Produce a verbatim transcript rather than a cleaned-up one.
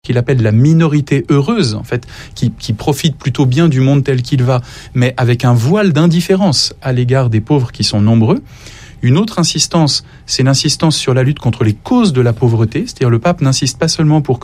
qu'il appelle la minorité heureuse, en fait, qui, qui profite plutôt bien du monde tel qu'il va, mais avec un voile d'indifférence à l'égard des pauvres qui sont nombreux. Une autre insistance, c'est l'insistance sur la lutte contre les causes de la pauvreté, c'est-à-dire le pape n'insiste pas seulement pour